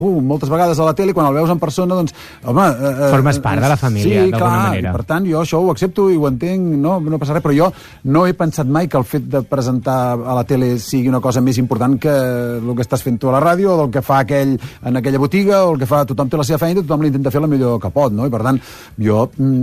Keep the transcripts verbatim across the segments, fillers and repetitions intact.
Uh, moltes vegades a la tele, quan el veus en persona, doncs, home... Eh, Formes part de la família, sí, d'alguna manera. Sí, per tant, jo això ho accepto i ho entenc, no, no passa res, però jo no he pensat mai que el fet de presentar a la tele sigui una cosa més important que el que estàs fent tu a la ràdio, o el que fa aquell en aquella botiga, o el que fa... Tothom té la seva feina i tothom l'intenta fer la millor que pot, no? I per tant, jo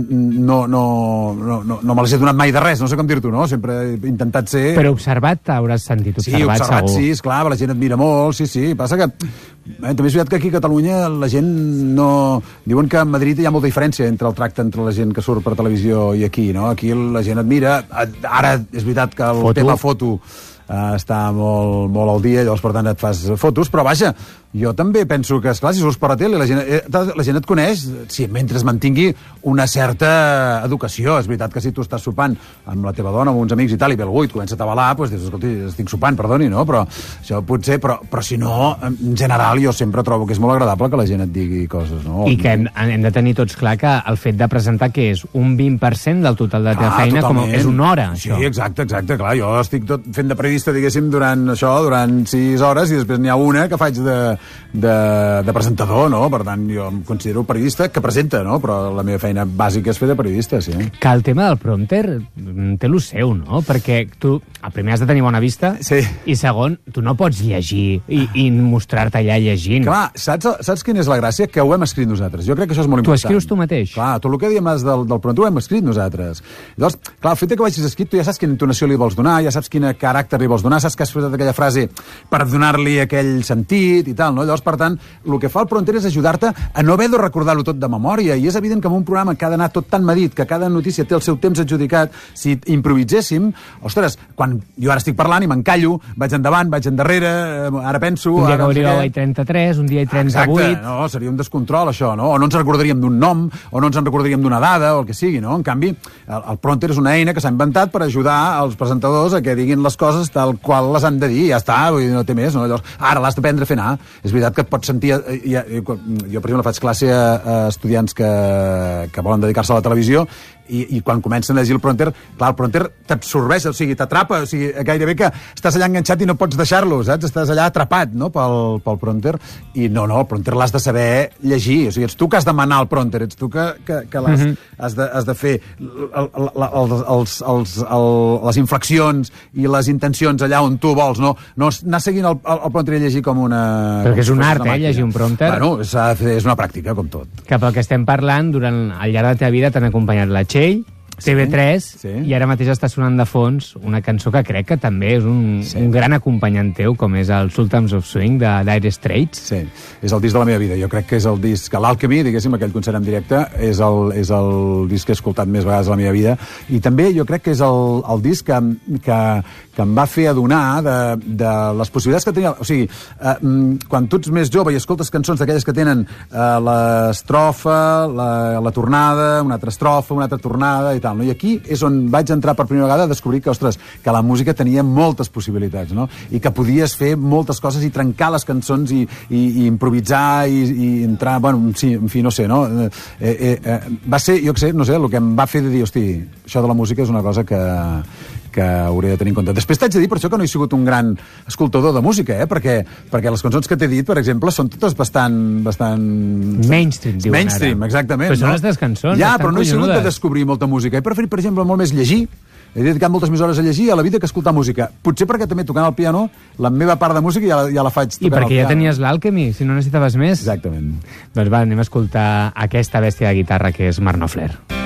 no, no, no, no, no me les he donat mai de res, no sé com dir-t'ho, no? Sempre he intentat ser... Però observat, t'hauràs sentit observat, sí, observat segur. Sí, esclar, la gent et mira molt, sí, sí. Passa que... Eh, també és veritat que aquí a Catalunya la gent no... Diuen que a Madrid hi ha molta diferència entre el tracte entre la gent que surt per televisió i aquí, no? Aquí la gent et mira. Ara és veritat que el foto. tema foto eh, està molt, molt al dia, llavors per tant et fas fotos, però vaja, jo també penso que, esclar, si surts per la tele, la gent, eh, la gent et coneix, si mentre es mantingui una certa educació. És veritat que si tu estàs sopant amb la teva dona, amb uns amics i tal, i ve algú i et comença a tabalar, doncs dius, escolti, estic sopant, perdoni, no? Però això pot ser, però, però si no, en general, jo sempre trobo que és molt agradable que la gent et digui coses, no? I que hem, hem de tenir tots clar que el fet de presentar que és un vint per cent del total de la teva feina, com és una hora, sí, això. Sí, exacte, exacte, clar, jo estic tot fent de periodista, diguéssim, durant això, durant sis hores, i després n'hi ha una que faig de De, de presentador, no? Per tant, jo em considero periodista que presenta, no? Però la meva feina bàsica és fer de periodista, sí. Que el tema del prompter té lo seu, no? Perquè tu, el primer, has de tenir bona vista, sí. I segon, tu no pots llegir i, i mostrar-te allà llegint. Clar, saps, saps quina és la gràcia? Que ho hem escrit nosaltres. Jo crec que això és molt tu important. Tu escrius tu mateix? Clar, tot el que diem del, del prompter ho hem escrit nosaltres. Llavors, clar, el fet que ho hagis escrit, tu ja saps quina entonació li vols donar, ja saps quin caràcter li vols donar, saps que has fet aquella frase per donar-li aquell sentit i tal, no? Llavors, per tant, el que fa el prompter és ajudar-te a no haver de recordar-lo tot de memòria, i és evident que en un programa que ha d'anar tot tan medit, que cada notícia té el seu temps adjudicat, si improviséssim, ostres, quan jo ara estic parlant i m'encallo, vaig endavant, vaig endarrere, ara penso... Un dia ara que hauria no sé i trenta-tres, un dia i trenta-vuit... Exacte, no, seria un descontrol, això, no? O no ens recordaríem d'un nom, o no ens en recordaríem d'una dada, o el que sigui, no? En canvi, el, el prompter és una eina que s'ha inventat per ajudar els presentadors a que diguin les coses tal qual les han de dir, ja està, vull dir, no té més, no? Llavors, ara l'has d'aprendre a fer anar. És veritat que et pots sentir... Jo, jo, per exemple, faig classe a, a estudiants que, que volen dedicar-se a la televisió, i, i quan comencen a llegir el prompter, clar, el prompter t'absorbeix, o sigui, t'atrapa, o sigui, gairebé que estàs allà enganxat i no pots deixar-lo, saps? Estàs allà atrapat, no?, pel, pel prompter, i no, no, el prompter l'has de saber llegir, o sigui, ets tu que has de manar el prompter, ets tu que, que, que l'has, mm -hmm. has, de, has de fer el, el, el, els, els, el, les inflexions i les intencions allà on tu vols, no, no anar seguint el, el prompter i llegir com una... Perquè és un art, eh, llegir un prompter. Bueno, és, és una pràctica, com tot. Que pel que estem parlant, durant al llarg de la teva vida t'han acompanyat la Txell, T V tres, sí, sí. I ara mateix està sonant de fons una cançó que crec que també és un, sí. un gran acompanyant teu, com és el Sultans of Swing de Dire Straits. Sí, és el disc de la meva vida. Jo crec que és el disc, l'Alchemy, diguéssim, aquell concert en directe, és el, és el disc que he escoltat més vegades a la meva vida. I també jo crec que és el, el disc que, que, que em va fer adonar de, de les possibilitats que tenia. O sigui, eh, quan tu ets més jove i escoltes cançons d'aquelles que tenen eh, l'estrofa, la, la tornada, una altra estrofa, una altra tornada i tal, no? I aquí és on vaig entrar per primera vegada a descobrir que, ostres, que la música tenia moltes possibilitats, no? I que podies fer moltes coses i trencar les cançons i, i, i improvisar i, i entrar, bueno, sí, en fi, no sé, no? Eh, eh, eh, va ser, jo què sé, no sé, el que em va fer de dir, hosti, això de la música és una cosa que que hauré de tenir en compte. Després t'haig de dir per això que no he sigut un gran escoltador de música, eh? perquè, perquè les cançons que t'he dit, per exemple, són totes bastant... bastant... Mainstream, diuen Mainstream, ara. exactament. Però són no? les teves cançons. Ja, però no he sigut de descobrir molta música. He preferit, per exemple, molt més llegir. He dedicat moltes més hores a llegir a la vida que a escoltar música. Potser perquè també tocant el piano, la meva part de música ja, ja la faig tocant I perquè el ja tenies l'Alchemy, si no necessitaves més. Exactament. Doncs va, anem a escoltar aquesta bèstia de guitarra que és Mark Knopfler.